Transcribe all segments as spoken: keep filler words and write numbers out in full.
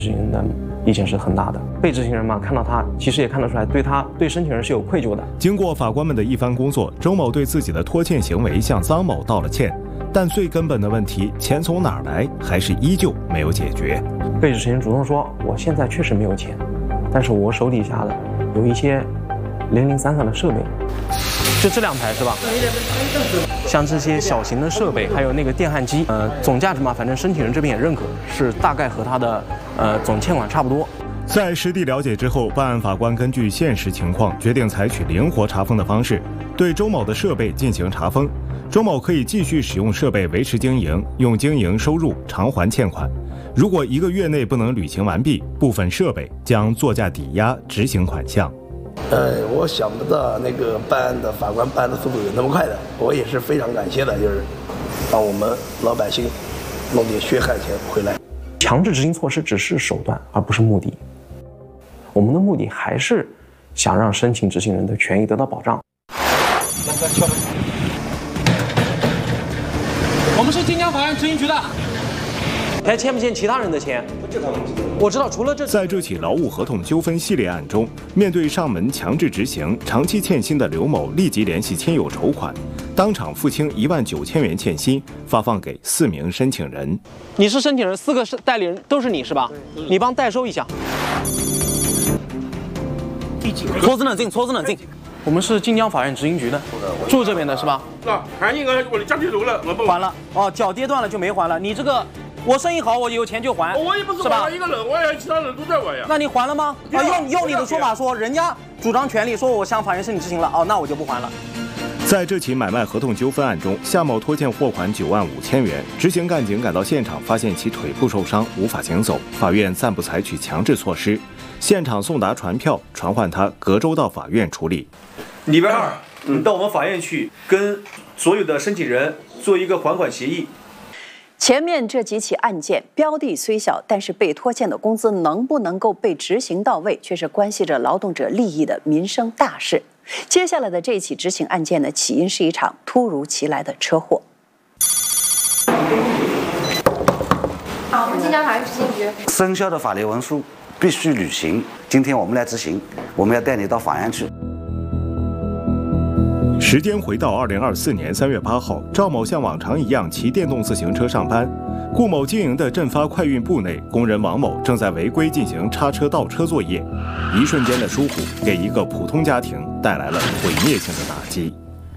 执行人的意见是很大的。被执行人嘛，看到他其实也看得出来，对他对申请人是有愧疚的。 经过法官们的一番工作，周某对自己的拖欠行为向臧某道了歉，但最根本的问题，钱从哪儿来，还是依旧没有解决。 被执行人主动说，我现在确实没有钱，但是我手底下的有一些零零散散的设备，就这两台是吧？像这些小型的设备，还有那个电焊机，呃，总价值嘛，反正申请人这边也认可，是大概和他的呃总欠款差不多。 在实地了解之后，办案法官根据现实情况，决定采取灵活查封的方式，对周某的设备进行查封。周某可以继续使用设备维持经营，用经营收入偿还欠款。如果一个月内不能履行完毕，部分设备将作价抵押执行款项。 呃，我想不到那个办案的法官办的速度有那么快的，我也是非常感谢的，就是让我们老百姓弄点血汗钱回来。 强制执行措施只是手段，而不是目的。我们的目的还是想让申请执行人的权益得到保障。 我们是晋江法院执行局的。 还欠不欠其他人的钱？我知道，除了这， 在这起劳务合同纠纷系列案中，面对上门强制执行、长期欠薪的刘某，立即联系亲友筹款，当场付清一万九千元欠薪，发放给四名申请人。 你是申请人，四个是代理人都是你是吧？你帮代收一下。措辞冷静，措辞冷静。我们是晋江法院执行局的，住这边的是吧？ 那还应该我的家庭楼了，我不还了哦，脚跌断了就没还了。你这个。我生意好，我有钱就还。 我也不是还一个人，我也其他人都在还呀。 那你还了吗？啊，用用你的说法说，人家主张权利，说我向法院申请执行了，哦，那我就不还了。 在这起买卖合同纠纷案中，夏某拖欠货款九万五千元，执行干警赶到现场，发现其腿部受伤，无法行走，法院暂不采取强制措施，现场送达传票，传唤他隔周到法院处理。 礼拜二，嗯，到我们法院去跟所有的申请人做一个还款协议。 前面这几起案件标的虽小，但是被拖欠的工资能不能够被执行到位，却是关系着劳动者利益的民生大事。接下来的这起执行案件呢，起因是一场突如其来的车祸。 好，我们晋江法院执行局。 生效的法律文书必须履行。今天我们来执行，我们要带你到法院去。 时间回到二零二四年三月八号，赵某像往常一样骑电动自行车上班。顾某经营的振发快运部内，工人王某正在违规进行叉车倒车作业，一瞬间的疏忽，给一个普通家庭带来了毁灭性的打击。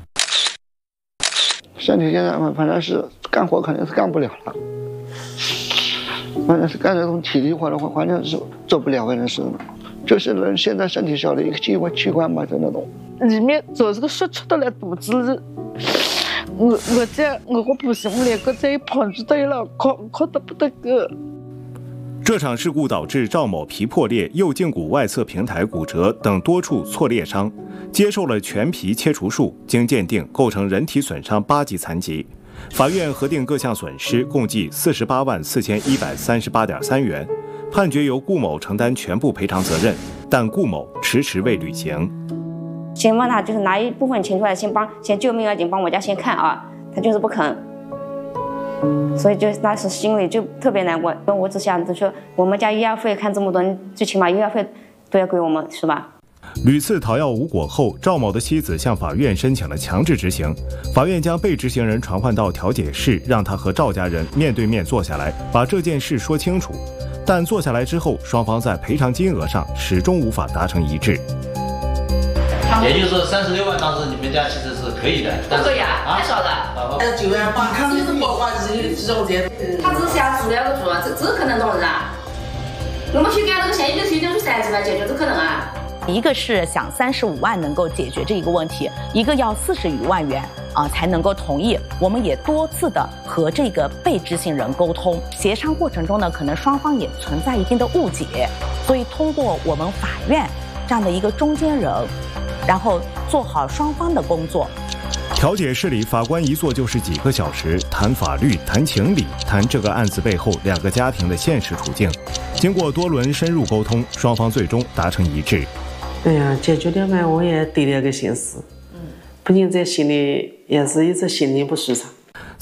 身体现在反正是干活肯定是干不了了，反正是干这种体力活的话，反正是做不了，反正是，就是人现在身体小的一个器官器官嘛，就那种。 里面就是个血出到了肚子里，我我这我我不行，我连个这一跑就对了，哭哭得不得个。 这场事故导致赵某皮破裂、右胫骨外侧平台骨折等多处挫裂伤，接受了全皮切除术，经鉴定构成人体损伤八级残疾。法院核定各项损失共计四十八万四千一百三十八点三元，判决由顾某承担全部赔偿责任，但顾某迟迟未履行。 先问他，就是拿一部分钱出来，先帮先救命要紧，帮我家先看啊，他就是不肯，所以就当时心里就特别难过。我只想着说，我们家医药费看这么多，最起码医药费都要给我们，是吧？ 屡次讨要无果后，赵某的妻子向法院申请了强制执行，法院将被执行人传唤到调解室，让他和赵家人面对面坐下来，把这件事说清楚。但坐下来之后，双方在赔偿金额上始终无法达成一致。 也就是说，三十六万当时你们家其实是可以的， 不可以啊，太少了。呃，九万八，他就是包括这这种钱。他只是想住两个住啊，这这可能多少人啊？我们去给他这个现金就提就是三十万解决，这可能啊？ 一个是想三十五万能够解决这一个问题，一个要四十余万元啊才能够同意。我们也多次的和这个被执行人沟通协商过程中呢，可能双方也存在一定的误解，所以通过我们法院这样的一个中间人，然后做好双方的工作。 调解室里，法官一坐就是几个小时，谈法律，谈情理，谈这个案子背后两个家庭的现实处境。经过多轮深入沟通，双方最终达成一致。 哎呀，解决了嘛，我也得了个心思，嗯，不仅在心里也是一直心里不舒畅。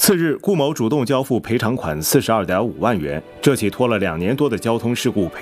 次日，顾某主动交付赔偿款四十二点五万元。这起拖了两年多的交通事故赔